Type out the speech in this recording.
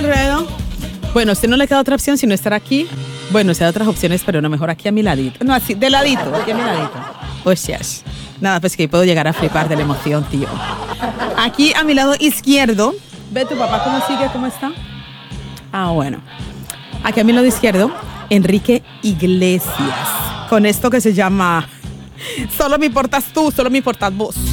enredo. Bueno, a usted no le queda otra opción sino estar aquí. Bueno, se da otras opciones, pero no, mejor aquí a mi ladito. No, así, de ladito, aquí a mi ladito. Hostias. Nada, pues que puedo llegar a flipar de la emoción, tío. Aquí a mi lado izquierdo. Ve tu papá cómo sigue, cómo está. Ah, bueno. Aquí a mi lado izquierdo, Enrique Iglesias. Con esto que se llama Solo me importas tú, solo me importas vos.